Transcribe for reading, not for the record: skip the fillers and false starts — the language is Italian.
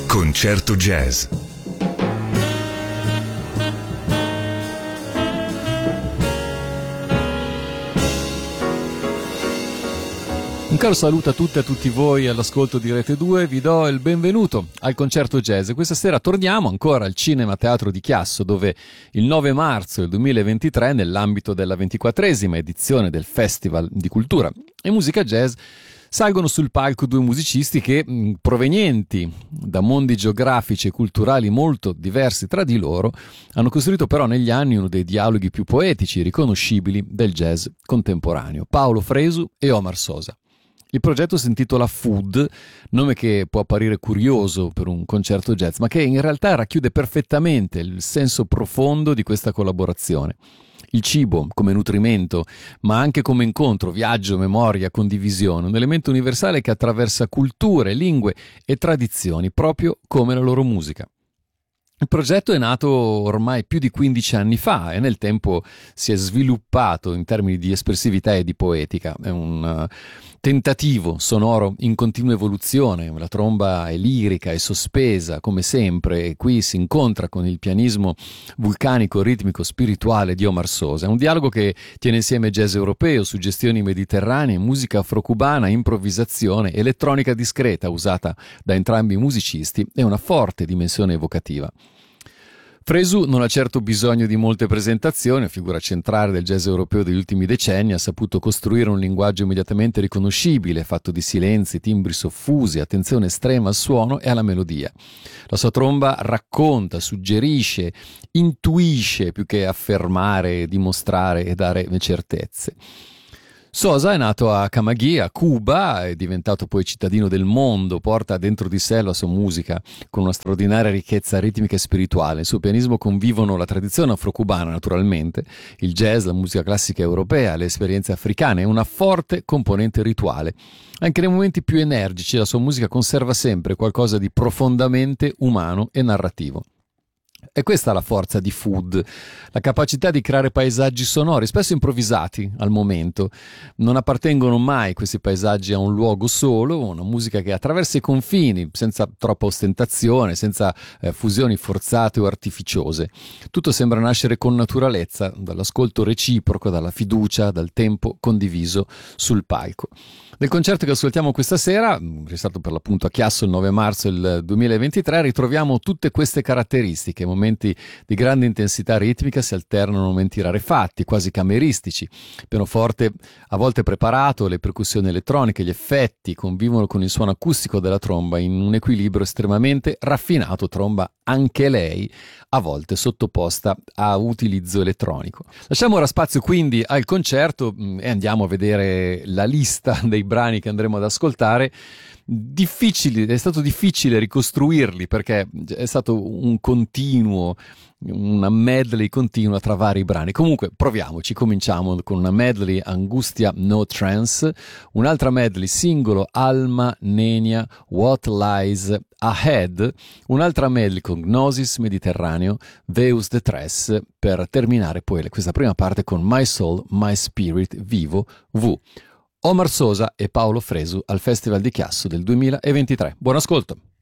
Concerto Jazz. Un caro saluto a tutte e a tutti voi all'ascolto di Rete 2, vi do il benvenuto al Concerto Jazz. Questa sera torniamo ancora al Cinema Teatro di Chiasso, dove il 9 marzo del 2023, nell'ambito della 24esima edizione del Festival di Cultura e Musica Jazz, salgono sul palco due musicisti che, provenienti da mondi geografici e culturali molto diversi tra di loro, hanno costruito però negli anni uno dei dialoghi più poetici e riconoscibili del jazz contemporaneo: Paolo Fresu e Omar Sosa. Il progetto si intitola Food, nome che può apparire curioso per un concerto jazz, ma che in realtà racchiude perfettamente il senso profondo di questa collaborazione. Il cibo come nutrimento, ma anche come incontro, viaggio, memoria, condivisione, un elemento universale che attraversa culture, lingue e tradizioni, proprio come la loro musica. Il progetto è nato ormai più di 15 anni fa e nel tempo si è sviluppato in termini di espressività e di poetica. È un tentativo sonoro in continua evoluzione, la tromba è lirica e sospesa come sempre e qui si incontra con il pianismo vulcanico, ritmico, spirituale di Omar Sosa. È un dialogo che tiene insieme jazz europeo, suggestioni mediterranee, musica afrocubana, improvvisazione, elettronica discreta usata da entrambi i musicisti e una forte dimensione evocativa. Fresu non ha certo bisogno di molte presentazioni, figura centrale del jazz europeo degli ultimi decenni, ha saputo costruire un linguaggio immediatamente riconoscibile, fatto di silenzi, timbri soffusi, attenzione estrema al suono e alla melodia. La sua tromba racconta, suggerisce, intuisce più che affermare, dimostrare e dare certezze. Sosa è nato a Camagüey, a Cuba, è diventato poi cittadino del mondo, porta dentro di sé la sua musica con una straordinaria ricchezza ritmica e spirituale. Il suo pianismo convivono la tradizione afrocubana naturalmente, il jazz, la musica classica europea, le esperienze africane e una forte componente rituale. Anche nei momenti più energici la sua musica conserva sempre qualcosa di profondamente umano e narrativo. E questa è la forza di Food, la capacità di creare paesaggi sonori, spesso improvvisati al momento. Non appartengono mai questi paesaggi a un luogo solo, una musica che attraversa i confini, senza troppa ostentazione, senza fusioni forzate o artificiose. Tutto sembra nascere con naturalezza, dall'ascolto reciproco, dalla fiducia, dal tempo condiviso sul palco. Nel concerto che ascoltiamo questa sera, registrato per l'appunto a Chiasso il 9 marzo del 2023, ritroviamo tutte queste caratteristiche. Momenti di grande intensità ritmica si alternano a momenti rarefatti, quasi cameristici. Pianoforte a volte preparato, le percussioni elettroniche, gli effetti convivono con il suono acustico della tromba in un equilibrio estremamente raffinato, tromba anche lei a volte sottoposta a utilizzo elettronico. Lasciamo ora spazio quindi al concerto e andiamo a vedere la lista dei brani che andremo ad ascoltare. È stato difficile ricostruirli perché è stato un continuo, una medley continua tra vari brani. Comunque proviamoci, cominciamo con una medley Angustia No Trance, un'altra medley singolo Alma Nenia What Lies Ahead, un'altra medley con Gnosis Mediterraneo Veus de Tres, per terminare poi questa prima parte con My Soul, My Spirit Vivo V. Omar Sosa e Paolo Fresu al Festival di Chiasso del 2023. Buon ascolto!